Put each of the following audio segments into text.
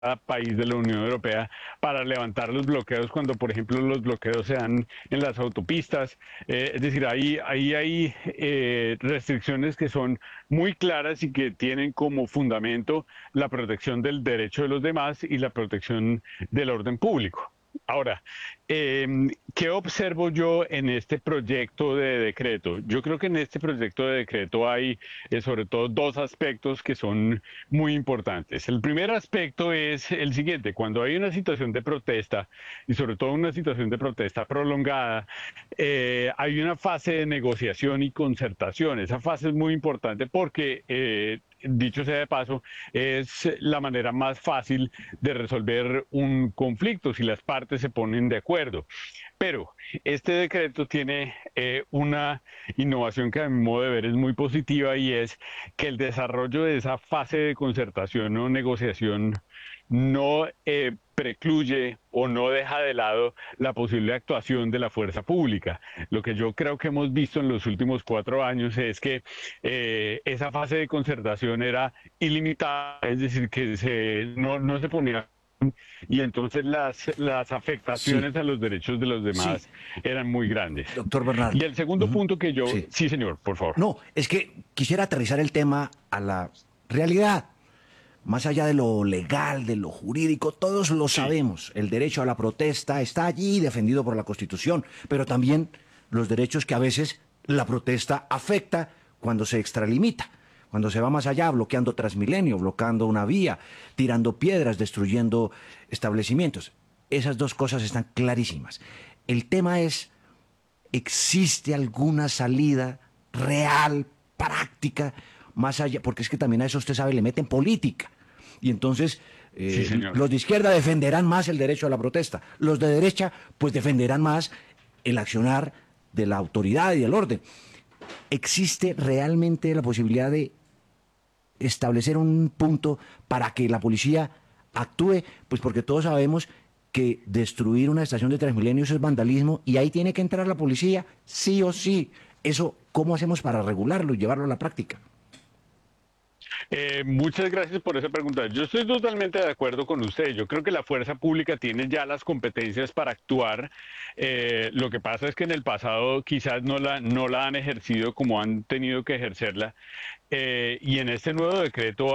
país de la Unión Europea para levantar los bloqueos cuando, por ejemplo, los bloqueos se dan en las autopistas. Es decir, ahí hay restricciones que son muy claras y que tienen como fundamento la protección del derecho de los demás y la protección del orden público. Ahora, eh, ¿qué observo yo en este proyecto de decreto? Yo creo que en este proyecto de decreto hay sobre todo dos aspectos que son muy importantes. El primer aspecto es el siguiente: cuando hay una situación de protesta, y sobre todo una situación de protesta prolongada, hay una fase de negociación y concertación. Esa fase es muy importante porque, dicho sea de paso, es la manera más fácil de resolver un conflicto si las partes se ponen de acuerdo. Pero este decreto tiene una innovación que a mi modo de ver es muy positiva, y es que el desarrollo de esa fase de concertación o negociación no precluye o no deja de lado la posible actuación de la fuerza pública. Lo que yo creo que hemos visto en los últimos 4 años es que esa fase de concertación era ilimitada, es decir, que no se ponía, y entonces las Sí, afectaciones a los derechos de los sí, demás eran muy grandes. doctor Y Bernal. el segundo Ujú. punto que yo, Sí. sí señor, por favor. No, es que quisiera aterrizar el tema a la realidad. Más allá de lo legal, de lo jurídico, todos lo Sí, sabemos. El derecho a la protesta está allí defendido por la Constitución, pero también los derechos que a veces la protesta afecta cuando se extralimita, cuando se va más allá, bloqueando Transmilenio, bloqueando una vía, tirando piedras, destruyendo establecimientos. Esas dos cosas están clarísimas. El tema es, ¿existe alguna salida real, práctica, más allá? Porque es que también a eso usted sabe, le meten política. Y entonces sí señor. los de izquierda defenderán más el derecho a la protesta. Los de derecha pues defenderán más el accionar de la autoridad y del orden. ¿Existe realmente la posibilidad de establecer un punto para que la policía actúe? Pues porque todos sabemos que destruir una estación de Transmilenio es vandalismo y ahí tiene que entrar la policía, sí o sí. Eso, ¿cómo hacemos para regularlo y llevarlo a la práctica? Muchas gracias por esa pregunta. Yo estoy totalmente de acuerdo con usted. Yo creo que la fuerza pública tiene ya las competencias para actuar. Lo que pasa es que en el pasado quizás no la han ejercido como han tenido que ejercerla. Y en este nuevo decreto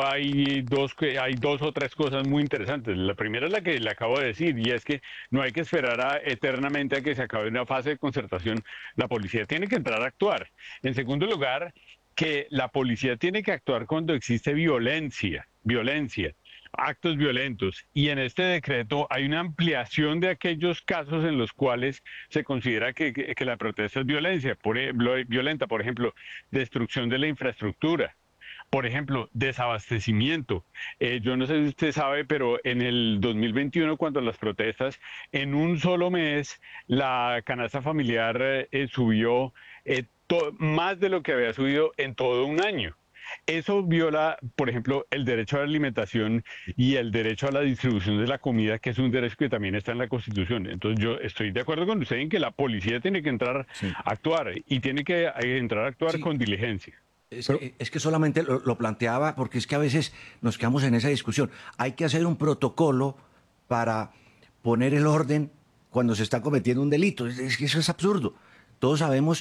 hay dos o tres cosas muy interesantes. La primera es la que le acabo de decir, y es que no hay que esperar eternamente a que se acabe una fase de concertación. La policía tiene que entrar a actuar. En segundo lugar, que la policía tiene que actuar cuando existe violencia, actos violentos. Y en este decreto hay una ampliación de aquellos casos en los cuales se considera que la protesta es violenta, por ejemplo, destrucción de la infraestructura. Por ejemplo, desabastecimiento. Yo no sé si usted sabe, pero en el 2021, cuando las protestas, en un solo mes, la canasta familiar subió más de lo que había subido en todo un año. Eso viola, por ejemplo, el derecho a la alimentación y el derecho a la distribución de la comida, que es un derecho que también está en la Constitución. Entonces yo estoy de acuerdo con usted en que la policía tiene que entrar Sí. a actuar, y tiene que entrar a actuar Sí, con diligencia. es Pero que, es que solamente lo planteaba porque es que a veces nos quedamos en esa discusión. Hay que hacer un protocolo para poner el orden cuando se está cometiendo un delito. Es que eso es absurdo. Todos sabemos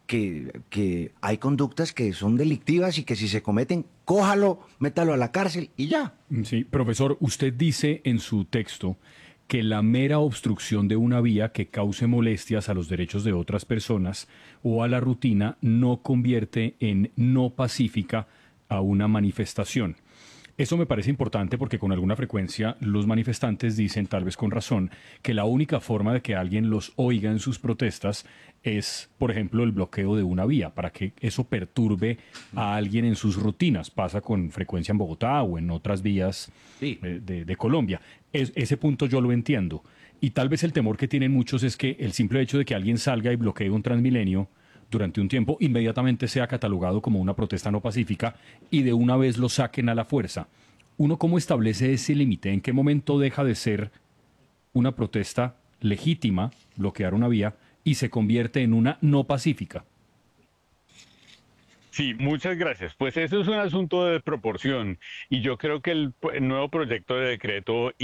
que hay conductas que son delictivas y que si se cometen, cójalo, métalo a la cárcel y ya. Sí, profesor, usted dice en su texto que la mera obstrucción de una vía que cause molestias a los derechos de otras personas o a la rutina no convierte en no pacífica a una manifestación. Eso me parece importante porque con alguna frecuencia los manifestantes dicen, tal vez con razón, que la única forma de que alguien los oiga en sus protestas es, por ejemplo, el bloqueo de una vía, para que eso perturbe a alguien en sus rutinas. Pasa con frecuencia en Bogotá o en otras vías Sí. de Colombia. Ese punto yo lo entiendo. Y tal vez el temor que tienen muchos es que el simple hecho de que alguien salga y bloquee un Transmilenio durante un tiempo, inmediatamente sea catalogado como una protesta no pacífica y de una vez lo saquen a la fuerza. ¿Uno cómo establece ese límite? ¿En qué momento deja de ser una protesta legítima, bloquear una vía, y se convierte en una no pacífica? Sí, muchas gracias. Pues eso es un asunto de proporción y yo creo que el nuevo proyecto de decreto